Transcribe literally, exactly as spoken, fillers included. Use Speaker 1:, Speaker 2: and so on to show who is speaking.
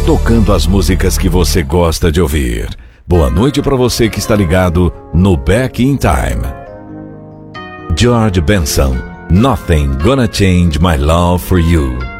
Speaker 1: tocando as músicas que você gosta de ouvir. Boa noite para você que está ligado no Back in Time. George Benson, Nothing Gonna Change My Love for You.